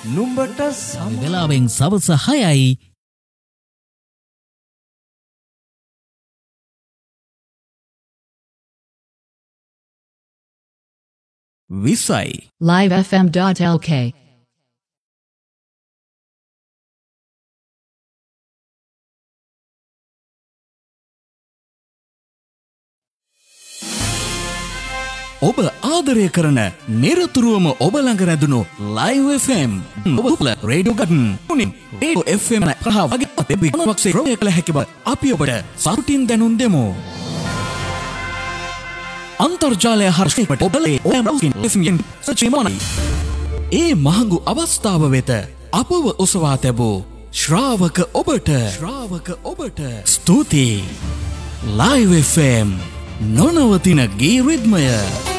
නුඹට වෙලාවෙන් සවස 6යි. විසයි livefm.lk ඔබ ආදරය කරන නිරතුරුවම ඔබ ළඟ රැඳුණු Live FM ඔබල radio ගටන් තුනින් radio FM ප්‍රහ වගේ දෙවිගණවක්සේ රෝය කළ හැකි බව අපි ඔබට සතුටින් දැනුම් දෙමු. අන්තර්ජාලය හරහා ඔබලේ ඔයම්කින් FM සචිමෝනයි. ඒ මහඟු අවස්ථාව වෙත අපව ඔසවා තැබූ ශ්‍රාවක ඔබට ස්තුතියි. Live FM නොනවතින ගී රිද්මය.